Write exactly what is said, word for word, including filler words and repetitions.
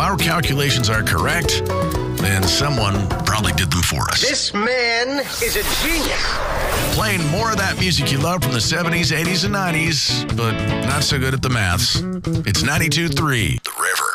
our calculations are correct, then someone probably did them for us. This man is a genius. Playing more of that music you love from the seventies, eighties, and nineties, but not so good at the maths. It's ninety-two point three The River.